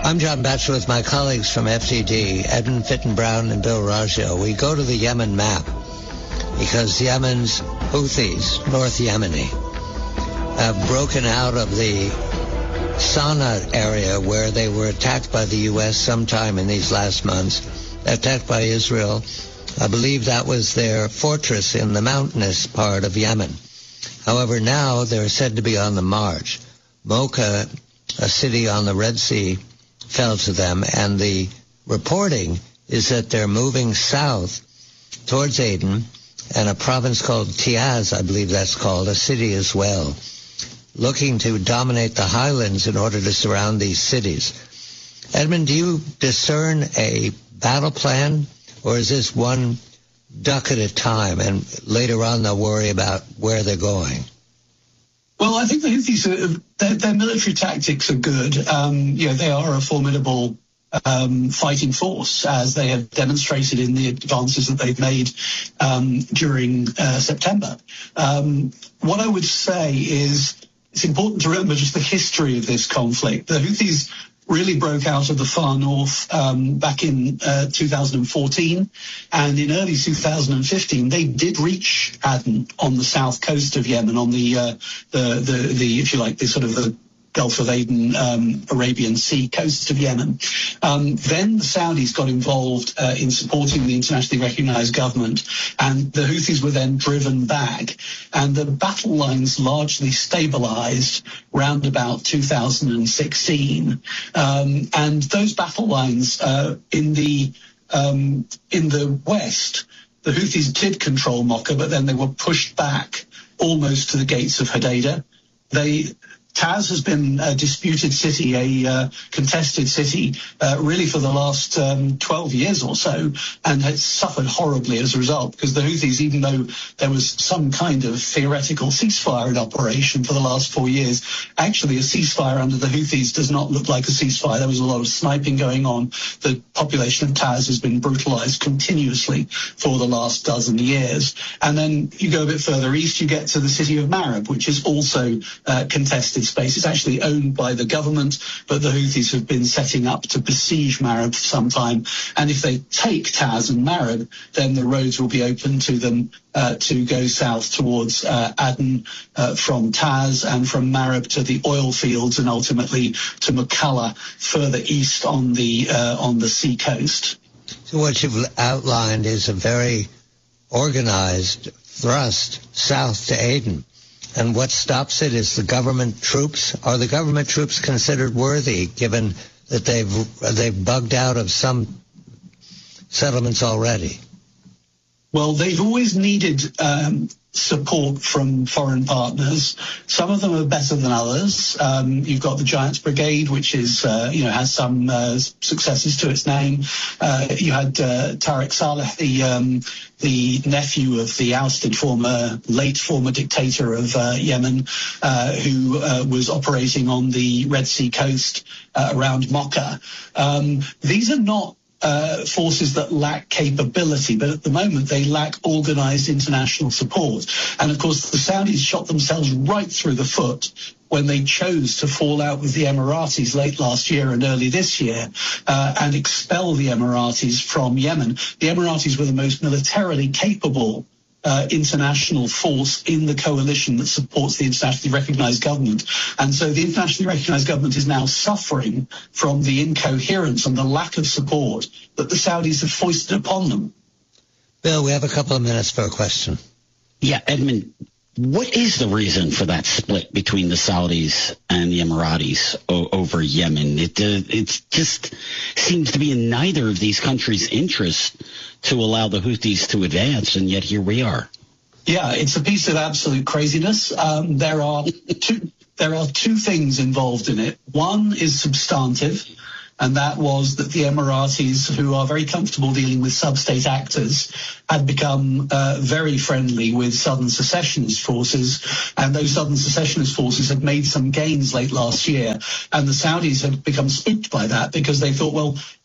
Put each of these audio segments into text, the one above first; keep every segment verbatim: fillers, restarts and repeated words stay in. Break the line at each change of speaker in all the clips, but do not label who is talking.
I'm John Batchelor with my colleagues from F D D, Edmund Fitton-Brown and Bill Raggio. We go to the Yemen map because Yemen's Houthis, North Yemeni, have broken out of the Sana'a area where they were attacked by the U S sometime in these last months, attacked by Israel. I believe that was their fortress in the mountainous part of Yemen. However, now they're said to be on the march. Mocha, a city on the Red Sea, fell to them, and the reporting is that they're moving south towards Aden and a province called Tiaz, I believe that's called, a city as well, looking to dominate the highlands in order to surround these cities. Edmund, do you discern a battle plan, or is this one duck at a time, and later on they'll worry about where they're going?
Well, I think the Houthis, are, their, their military tactics are good. Um, you know, they are a formidable um, fighting force, as they have demonstrated in the advances that they've made um, during uh, September. Um, what I would say is it's important to remember just the history of this conflict. The Houthis really broke out of the far north um, back in uh, two thousand fourteen, and in early two thousand fifteen they did reach Aden on the south coast of Yemen, on the uh, the, the the if you like the sort of the Gulf of Aden, um, Arabian Sea coast of Yemen. Um, then the Saudis got involved uh, in supporting the internationally recognized government, and the Houthis were then driven back, and the battle lines largely stabilized round about two thousand sixteen. Um, and those battle lines uh, in the um, in the west, the Houthis did control Mocha, but then they were pushed back almost to the gates of Hodeidah. They Taz has been a disputed city, a uh, contested city, uh, really for the last um, twelve years or so, and has suffered horribly as a result, because the Houthis, even though there was some kind of theoretical ceasefire in operation for the last four years, actually a ceasefire under the Houthis does not look like a ceasefire. There was a lot of sniping going on. The population of Taz has been brutalized continuously for the last dozen years. And then you go a bit further east, you get to the city of Marib, which is also uh, contested space. It's actually owned by the government, but the Houthis have been setting up to besiege Marib for some time. And if they take Taz and Marib, then the roads will be open to them uh, to go south towards uh, Aden uh, from Taz, and from Marib to the oil fields, and ultimately to Mukalla further east on the uh, on the sea coast.
So what you've outlined is a very organized thrust south to Aden. And what stops it is the government troops. Are the government troops considered worthy, given that they've they've bugged out of some settlements already?
Well, they've always needed um, support from foreign partners. Some of them are better than others. Um, you've got the Giants Brigade, which is, uh, you know, has some uh, successes to its name. Uh, you had uh, Tariq Saleh, the um, the nephew of the ousted former, late former dictator of uh, Yemen, uh, who uh, was operating on the Red Sea coast uh, around Mocha. Um, these are not Uh, forces that lack capability, but at the moment they lack organized international support. And of course the Saudis shot themselves right through the foot when they chose to fall out with the Emiratis late last year and early this year uh, and expel the Emiratis from Yemen. The Emiratis were the most militarily capable Uh, international force in the coalition that supports the internationally recognized government. And so the internationally recognized government is now suffering from the incoherence and the lack of support that the Saudis have foisted upon them.
Bill, we have a couple of minutes for a question.
Yeah, Edmund, what is the reason for that split between the Saudis and the Emiratis o- over Yemen? It uh, it just seems to be in neither of these countries' interest to allow the Houthis to advance, and yet here we are.
Yeah, it's a piece of absolute craziness. Um, there are two, there are two things involved in it. One is substantive, and that was that the Emiratis, who are very comfortable dealing with sub-state actors, had become uh, very friendly with southern secessionist forces, and those southern secessionist forces had made some gains late last year, and the Saudis had become spooked by that because they thought, well,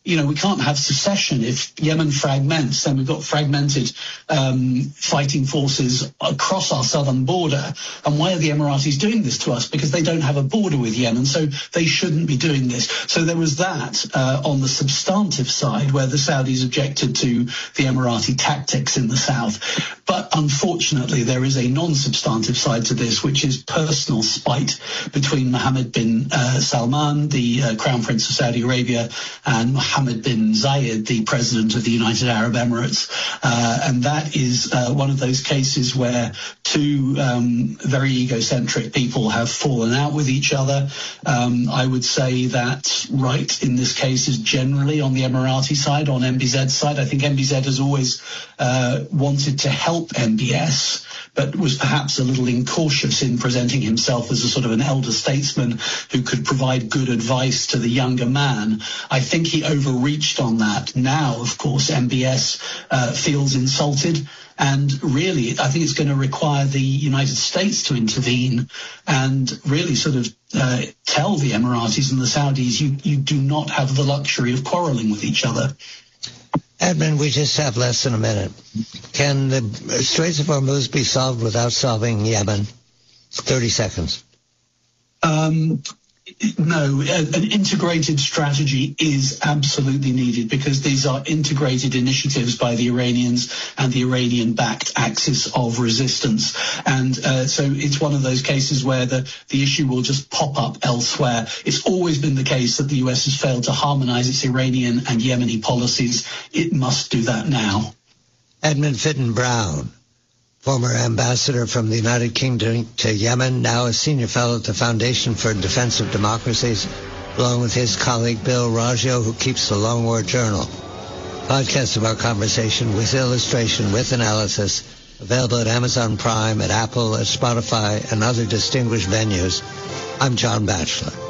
you know, we can't have secession. If Yemen fragments, then we've got fragmented um, fighting forces across our southern border. And why are the Emiratis doing this to us? Because they don't have a border with Yemen, so they shouldn't be doing this. So there was that uh, on the substantive side, where the Saudis objected to the Emirati tactics in the south. But unfortunately, there is a non-substantive side to this, which is personal spite between Mohammed bin uh, Salman, the uh, Crown Prince of Saudi Arabia, and Mohammed bin Zayed, the President of the United Arab Emirates. Uh, and that is uh, one of those cases where two um, very egocentric people have fallen out with each other. Um, I would say that right in this case is generally on the Emirati side, on M B Z's side. I think M B Z has always uh, wanted to help M B S, but was perhaps a little incautious in presenting himself as a sort of an elder statesman who could provide good advice to the younger man. I think he overreached on that. Now, of course, M B S uh, feels insulted. And really, I think it's going to require the United States to intervene and really sort of uh, tell the Emiratis and the Saudis, you, you do not have the luxury of quarreling with each other.
Edmund, we just have less than a minute. Can the Straits of Hormuz be solved without solving Yemen? thirty seconds.
Um, no, an integrated strategy is absolutely needed because these are integrated initiatives by the Iranians and the Iranian-backed axis of resistance. And uh, so it's one of those cases where the, the issue will just pop up elsewhere. It's always been the case that the U S has failed to harmonize its Iranian and Yemeni policies. It must do that now.
Edmund Fitton-Brown, former ambassador from the United Kingdom to Yemen, now a senior fellow at the Foundation for Defense of Democracies, along with his colleague Bill Raggio, who keeps the Long War Journal. Podcast of our conversation with illustration, with analysis, available at Amazon Prime, at Apple, at Spotify, and other distinguished venues. I'm John Batchelor.